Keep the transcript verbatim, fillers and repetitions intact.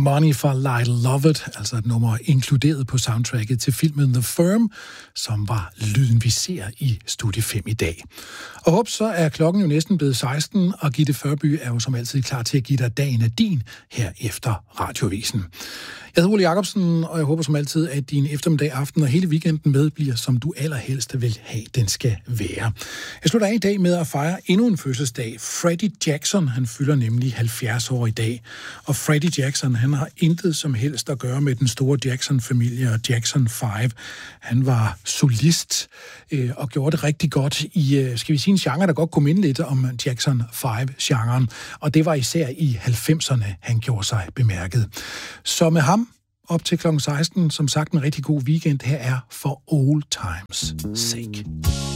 Money for Lyle Lovett, altså et nummer inkluderet på soundtracket til filmen The Firm, som var lyden, vi ser i Studie fem i dag. Og håb, så er klokken jo næsten blevet seksten, og Gitte Førby er jo som altid klar til at give dig dagen af din her efter Radioavisen. Jeg hedder Ole Jacobsen, og jeg håber som altid, at din eftermiddag, aften og hele weekenden med bliver, som du allerhelst vil have, den skal være. Jeg slutter af i dag med at fejre endnu en fødselsdag. Freddie Jackson, han fylder nemlig halvfjerds år i dag. Og Freddie Jackson, han har intet som helst at gøre med den store Jackson-familie og Jackson fem. Han var solist øh, og gjorde det rigtig godt i, øh, skal vi sige, en genre, der godt kunne minde lidt om Jackson fem-genren. Og det var især i halvfemserne, han gjorde sig bemærket. Så med ham op til klokken seksten, som sagt en rigtig god weekend. Her er For Old Times Sake.